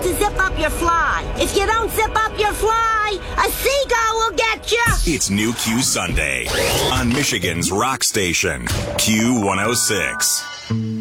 to zip up your fly. If you don't zip up your fly, a seagull will get you. It's New Q Sunday on Michigan's rock station, Q106.